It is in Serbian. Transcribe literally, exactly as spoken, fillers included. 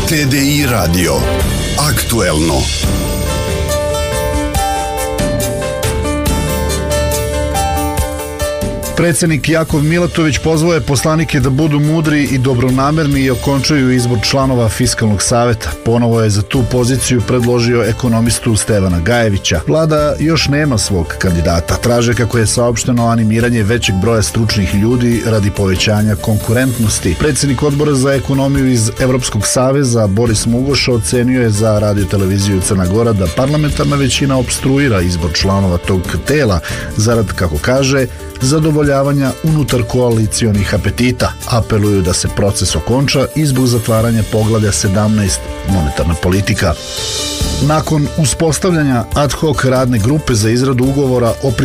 T D I radio. Aktuelno. Predsjednik Jakov Milatović pozvao je poslanike da budu mudri i dobronamerni i okončaju izbor članova Fiskalnog saveta. Ponovo je za tu poziciju predložio ekonomistu Stevana Gajevića. Vlada još nema svog kandidata. Traže, kako je saopšteno, animiranje većeg broja stručnih ljudi radi povećanja konkurentnosti. Predsjednik odbora za ekonomiju iz Evropskog saveza Boris Mugoša ocenio je za radio-televiziju Crna Gora da parlamentarna većina opstruira izbor članova tog tela zarad, kako kaže, zadovoljavanja unutar koalicionih apetita. Apeluju da se proces okonča i zbog zatvaranja poglavlja sedamnaest monetarna politika. Nakon uspostavljanja ad hoc radne grupe za izradu ugovora o